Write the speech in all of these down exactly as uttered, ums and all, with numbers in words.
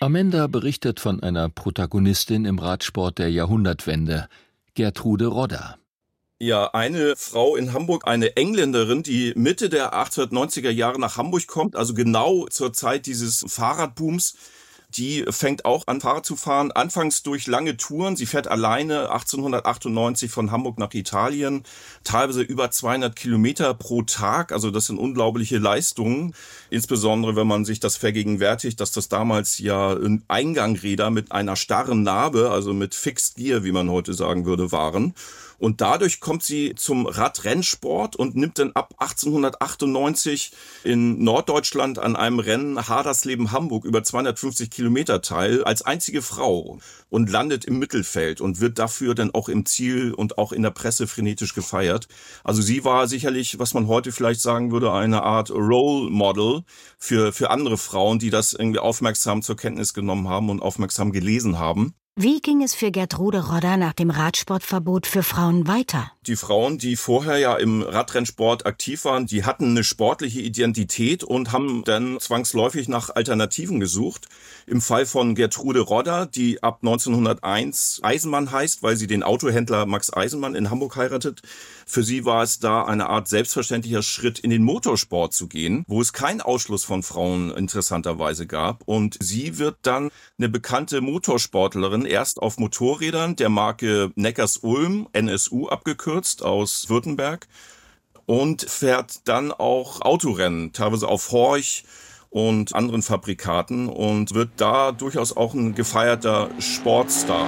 Amanda berichtet von einer Protagonistin im Radsport der Jahrhundertwende, Gertrude Rodda. Ja, eine Frau in Hamburg, eine Engländerin, die Mitte der achtzehnhundertneunziger Jahre nach Hamburg kommt, also genau zur Zeit dieses Fahrradbooms. Die fängt auch an, Fahrrad zu fahren, anfangs durch lange Touren. Sie fährt alleine achtzehnhundertachtundneunzig von Hamburg nach Italien, teilweise über zweihundert Kilometer pro Tag. Also das sind unglaubliche Leistungen, insbesondere wenn man sich das vergegenwärtigt, dass das damals ja Eingangräder mit einer starren Narbe, also mit Fixed Gear, wie man heute sagen würde, waren. Und dadurch kommt sie zum Radrennsport und nimmt dann ab achtzehnhundertachtundneunzig in Norddeutschland an einem Rennen Hadersleben-Hamburg über zweihundertfünfzig Kilometer teil, als einzige Frau und landet im Mittelfeld und wird dafür dann auch im Ziel und auch in der Presse frenetisch gefeiert. Also sie war sicherlich, was man heute vielleicht sagen würde, eine Art Role Model für, für andere Frauen, die das irgendwie aufmerksam zur Kenntnis genommen haben und aufmerksam gelesen haben. Wie ging es für Gertrude Rodda nach dem Radsportverbot für Frauen weiter? Die Frauen, die vorher ja im Radrennsport aktiv waren, die hatten eine sportliche Identität und haben dann zwangsläufig nach Alternativen gesucht. Im Fall von Gertrude Rodda, die ab neunzehnhunderteins Eisenmann heißt, weil sie den Autohändler Max Eisenmann in Hamburg heiratet. Für sie war es da eine Art selbstverständlicher Schritt in den Motorsport zu gehen, wo es keinen Ausschluss von Frauen interessanterweise gab. Und sie wird dann eine bekannte Motorsportlerin, erst auf Motorrädern der Marke Neckars-Ulm, N S U abgekürzt, aus Württemberg, und fährt dann auch Autorennen, teilweise auf Horch und anderen Fabrikaten, und wird da durchaus auch ein gefeierter Sportstar.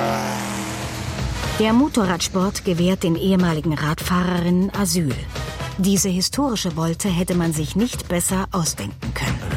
Der Motorradsport gewährt den ehemaligen Radfahrerinnen Asyl. Diese historische Wolte hätte man sich nicht besser ausdenken können.